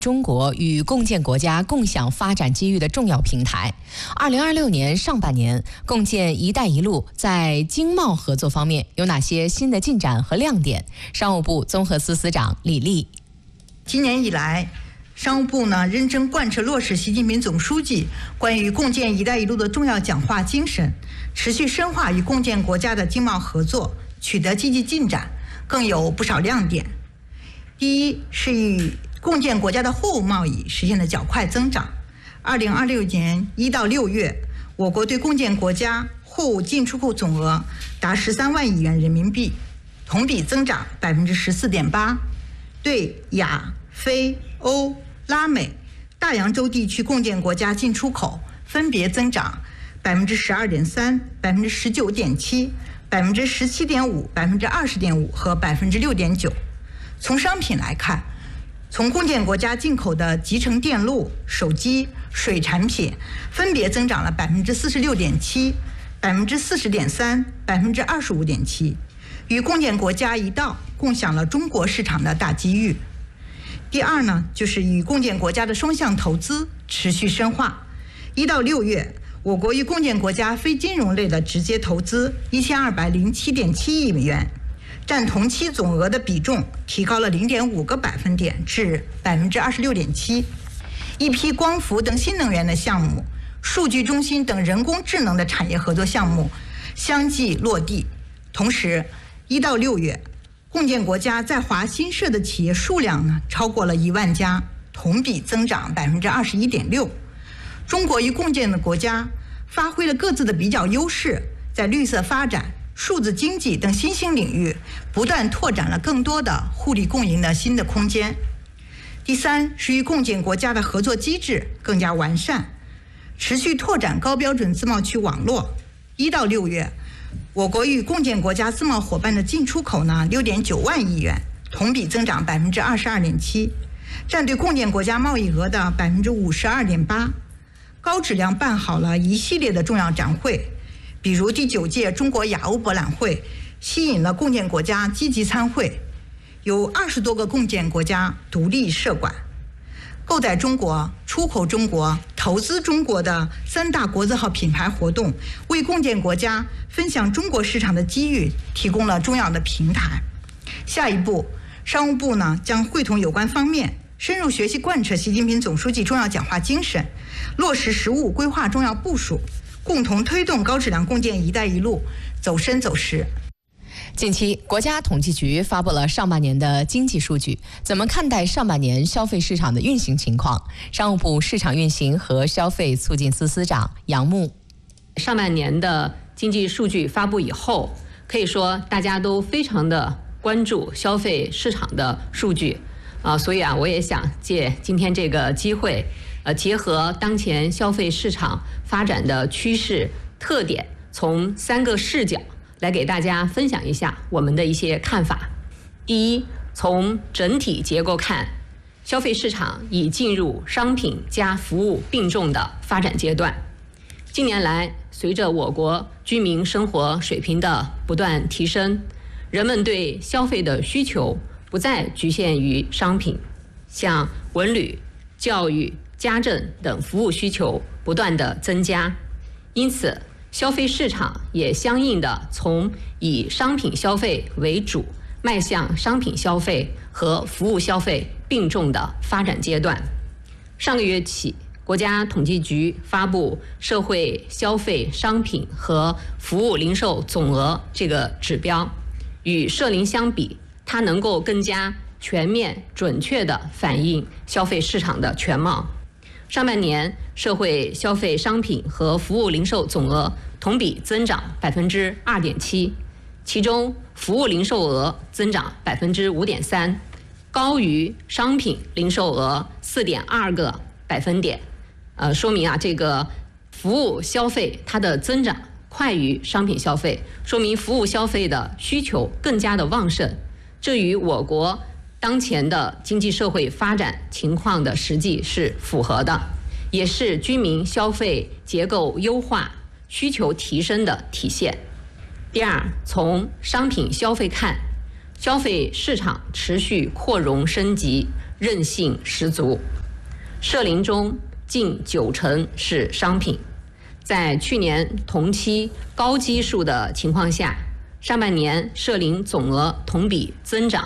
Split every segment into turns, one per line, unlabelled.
中国与共建国家共享发展机遇的重要平台。2026年上半年，共建“一带一路”在经贸合作方面有哪些新的进展和亮点？商务部综合司司长李丽。
今年以来，商务部认真贯彻落实习近平总书记关于共建“一带一路”的重要讲话精神，持续深化与共建国家的经贸合作，取得积极进展，更有不少亮点。第一是与共建国家的货物贸易实现了较快增长。2026年1到6月，我国对共建国家货物进出口总额达13万亿元人民币，同比增长14.8%。对亚、非、欧、拉美、大洋洲地区共建国家进出口分别增长12.3%、19.7%、17.5%、20.5%和6.9%。从商品来看，从共建国家进口的集成电路、手机、水产品分别增长了46.7%、40.3%、25.7%，与共建国家一道共享了中国市场的大机遇。第二就是与共建国家的双向投资持续深化。1到6月，我国与共建国家非金融类的直接投资1207.7亿元，占同期总额的比重提高了0.5个百分点至26.7%。一批光伏等新能源的项目、数据中心等人工智能的产业合作项目相继落地。同时，1到6月，共建国家在华新设的企业数量超过了1万家，同比增长21.6%。中国与共建的国家发挥了各自的比较优势，在绿色发展、数字经济等新兴领域不断拓展了更多的互利共赢的新的空间。第三是与共建国家的合作机制更加完善，持续拓展高标准自贸区网络。1到6月，我国与共建国家自贸伙伴的进出口6.9万亿元，同比增长22.7%，占对共建国家贸易额的52.8%。高质量办好了一系列的重要展会，比如第9届中国亚欧博览会吸引了共建国家积极参会，有20多个共建国家独立设馆。购在中国、出口中国、投资中国的3大国字号品牌活动，为共建国家分享中国市场的机遇提供了重要的平台。下一步，商务部将会同有关方面，深入学习贯彻习近平总书记重要讲话精神，落实实务规划重要部署，共同推动高质量共建“一带一路”走深走实。
近期，国家统计局发布了上半年的经济数据，怎么看待上半年消费市场的运行情况？商务部市场运行和消费促进司司长杨牧。
上半年的经济数据发布以后，可以说大家都非常的关注消费市场的数据所以我也想借今天这个机会，结合当前消费市场发展的趋势特点，从3个视角来给大家分享一下我们的一些看法。第一，从整体结构看，消费市场已进入商品加服务并重的发展阶段。近年来，随着我国居民生活水平的不断提升，人们对消费的需求不再局限于商品，像文旅、教育、家政等服务需求不断的增加，因此消费市场也相应的从以商品消费为主，迈向商品消费和服务消费并重的发展阶段。上个月起，国家统计局发布社会消费商品和服务零售总额这个指标，与社零相比，它能够更加全面准确地反映消费市场的全貌。上半年社会消费商品和服务零售总额同比增长2.7%，其中服务零售额增长5.3%，高于商品零售额4.2个百分点。说明这个服务消费它的增长快于商品消费，说明服务消费的需求更加的旺盛，这与我国当前的经济社会发展情况的实际是符合的，也是居民消费结构优化、需求提升的体现。第二，从商品消费看，消费市场持续扩容升级， 韧性十足。社零中近90%是商品。在去年同期高基数的情况下，上半年社零总额同比增长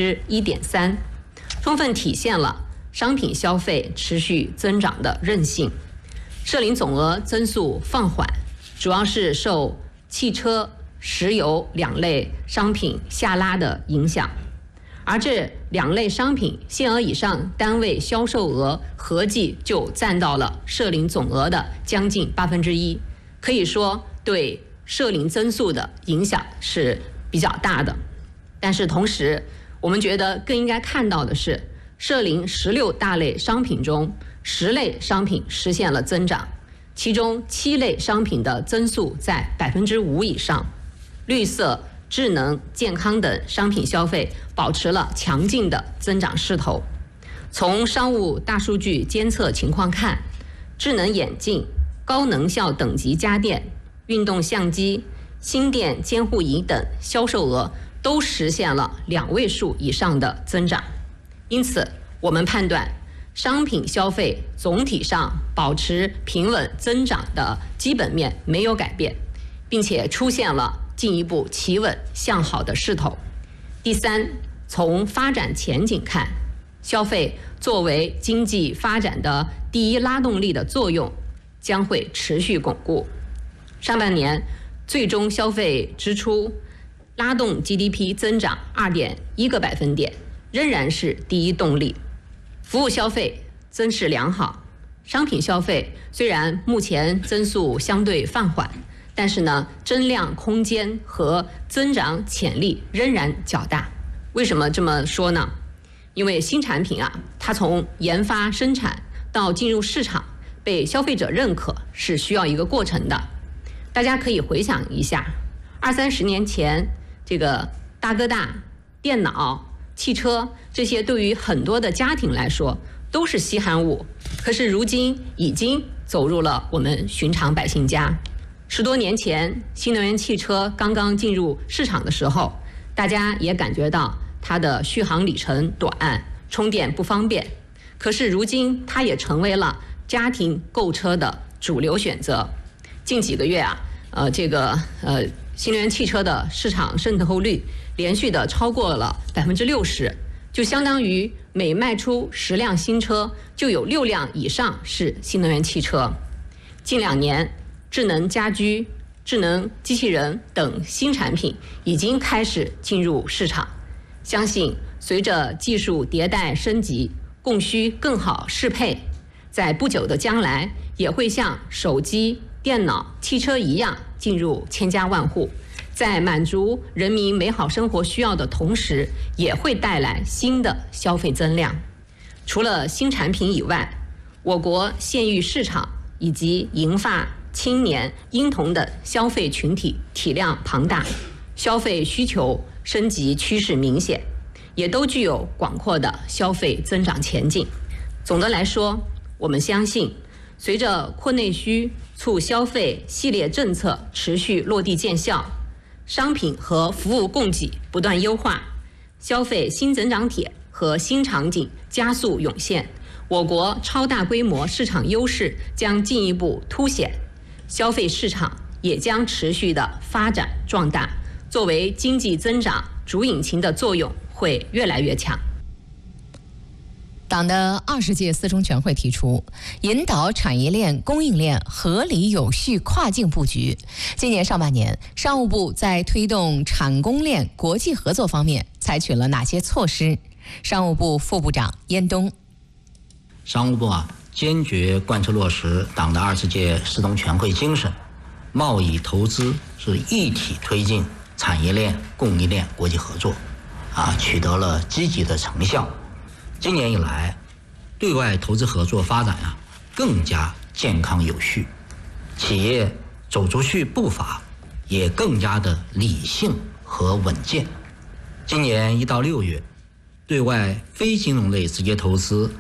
1.3%，充分体现了商品消费持续增长的韧性。社零总额增速放缓，主要是受汽车、石油2类商品下拉的影响，而这2类商品限额以上单位销售额合计就占到了社零总额的将近1%，可以说对社零增速的影响是比较大的。但是同时，我们觉得更应该看到的是，社零16大类商品中10类商品实现了增长，其中7类商品的增速在5%以上。绿色、智能、健康等商品消费保持了强劲的增长势头。从商务大数据监测情况看，智能眼镜、高能效等级家电、运动相机、心电监护仪等销售额都实现了2位数以上的增长。因此，我们判断商品消费总体上保持平稳增长的基本面没有改变，并且出现了进一步企稳向好的势头。第三，从发展前景看，消费作为经济发展的第一拉动力的作用将会持续巩固。上半年最终消费支出拉动 GDP 增长2.1个百分点，仍然是第一动力。服务消费增势良好，商品消费虽然目前增速相对放缓，但是呢，增量空间和增长潜力仍然较大。为什么这么说呢？因为新产品啊，它从研发生产到进入市场被消费者认可是需要一个过程的。大家可以回想一下，20-30年前，这个大哥大、电脑、汽车这些对于很多的家庭来说都是稀罕物，可是如今已经走入了我们寻常百姓家。10多年前，新能源汽车刚刚进入市场的时候，大家也感觉到它的续航里程短，充电不方便。可是如今，它也成为了家庭购车的主流选择。近几个月啊，新能源汽车的市场渗透率连续的超过了60%，就相当于每卖出10辆新车，就有6辆以上是新能源汽车。近2年，智能家居、智能机器人等新产品已经开始进入市场。相信随着技术迭代升级，供需更好适配，在不久的将来也会像手机、电脑、汽车一样进入千家万户，在满足人民美好生活需要的同时，也会带来新的消费增量。除了新产品以外，我国县域市场以及银发、青年、婴童等消费群体体量庞大，消费需求升级趋势明显，也都具有广阔的消费增长前景。总的来说，我们相信，随着扩内需、促消费系列政策持续落地见效，商品和服务供给不断优化，消费新增长点和新场景加速涌现，我国超大规模市场优势将进一步凸显，消费市场也将持续的发展壮大，作为经济增长主引擎的作用会越来越强。
党的20届四中全会提出，引导产业链、供应链合理有序跨境布局。今年上半年，商务部在推动产供链国际合作方面采取了哪些措施？商务部副部长燕东。
商务部坚决贯彻落实党的20届四中全会精神，贸易投资是一体推进产业链、供应链国际合作，取得了积极的成效。今年以来，对外投资合作发展更加健康有序，企业走出去步伐也更加的理性和稳健。今年1到6月，对外非金融类直接投资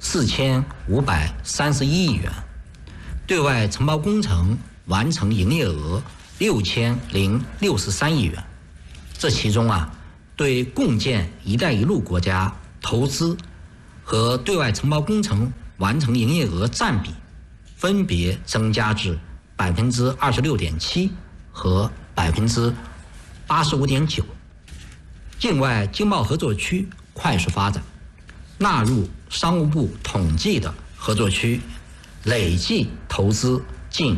4531亿元，对外承包工程完成营业额6063亿元。这其中对共建“一带一路”国家投资和对外承包工程完成营业额占比分别增加至26.7%和85.9%。境外经贸合作区快速发展，纳入商务部统计的合作区累计投资近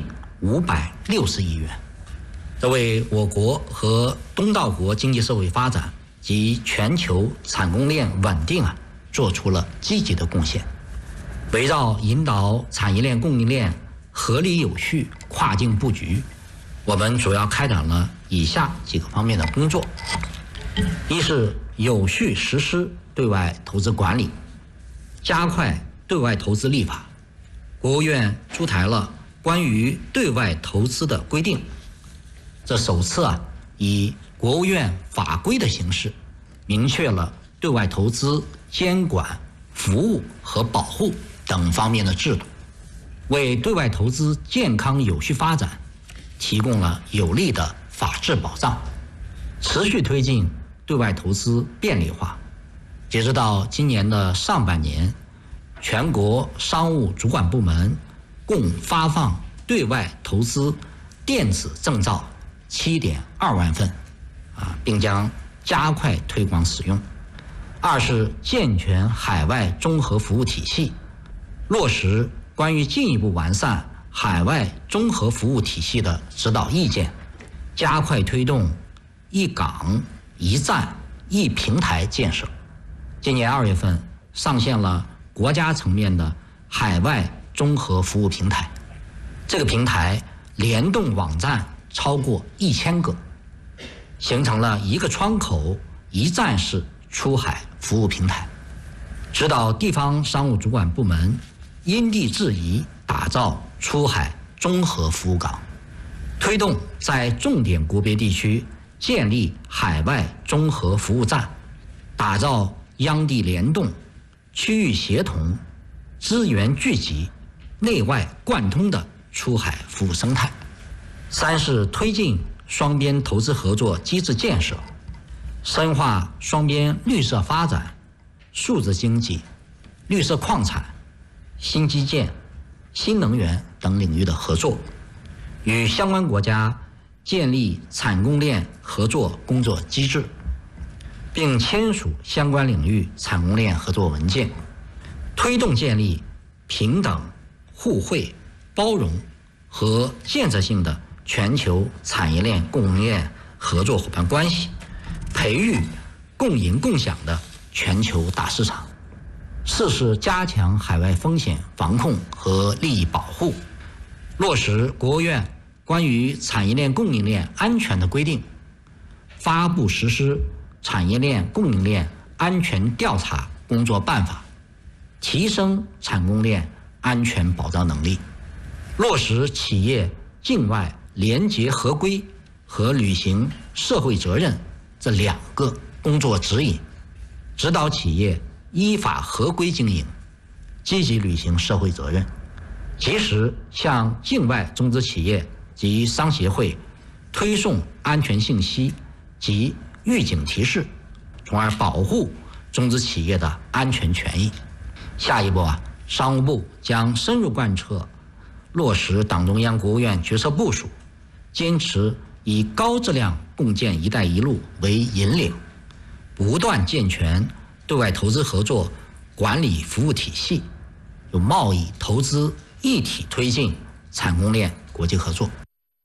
560亿元，这为我国和东道国经济社会发展及全球产供链稳定做出了积极的贡献。围绕引导产业链供应链合理有序跨境布局，我们主要开展了以下几个方面的工作：一是有序实施对外投资管理，加快对外投资立法。国务院出台了关于对外投资的规定，这首次以国务院法规的形式，明确了对外投资监管、服务和保护等方面的制度，为对外投资健康有序发展提供了有力的法治保障，持续推进对外投资便利化。截止到今年的上半年，全国商务主管部门共发放对外投资电子证照7.2万份，并将加快推广使用。二是健全海外综合服务体系，落实关于进一步完善海外综合服务体系的指导意见，加快推动一港一站一平台建设。今年2月份上线了国家层面的海外综合服务平台，这个平台联动网站超过1000个，形成了一个窗口一站式出海服务平台，指导地方商务主管部门因地制宜打造出海综合服务港，推动在重点国别地区建立海外综合服务站，打造央地联动、区域协同、资源聚集、内外贯通的出海服务生态。三是推进双边投资合作机制建设，深化双边绿色发展、数字经济、绿色矿产、新基建、新能源等领域的合作，与相关国家建立产供链合作工作机制，并签署相关领域产供链合作文件，推动建立平等、互惠、包容和建设性的全球产业链供应链合作伙伴关系，培育共赢共享的全球大市场。四是加强海外风险防控和利益保护，落实国务院关于产业链供应链安全的规定，发布实施产业链供应链安全调查工作办法，提升产供链安全保障能力，落实企业境外廉洁合规和履行社会责任这2个工作指引，指导企业依法合规经营，积极履行社会责任，及时向境外中资企业及商协会推送安全信息及预警提示，从而保护中资企业的安全权益。下一步商务部将深入贯彻落实党中央国务院决策部署，坚持以高质量共建“一带一路”为引领，不断健全对外投资合作管理服务体系，有贸易投资一体推进产供链国际合作。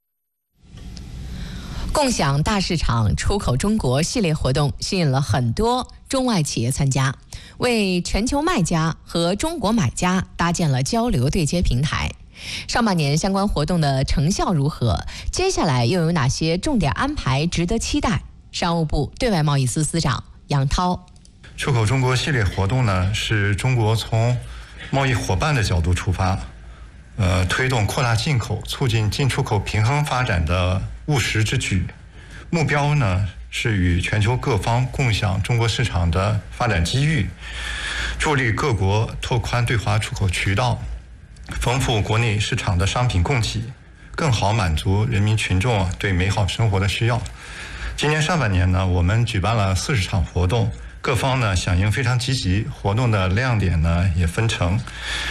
共享大市场出口中国系列活动吸引了很多中外企业参加，为全球卖家和中国买家搭建了交流对接平台。上半年相关活动的成效如何？接下来又有哪些重点安排值得期待？商务部对外贸易司司长杨涛。
出口中国系列活动呢，是中国从贸易伙伴的角度出发，推动扩大进口、促进进出口平衡发展的务实之举。目标呢是与全球各方共享中国市场的发展机遇，助力各国拓宽对华出口渠道，丰富国内市场的商品供给，更好满足人民群众对美好生活的需要。今年上半年呢，我们举办了40场活动， 各方呢响应非常积极，活动的亮点呢也纷呈。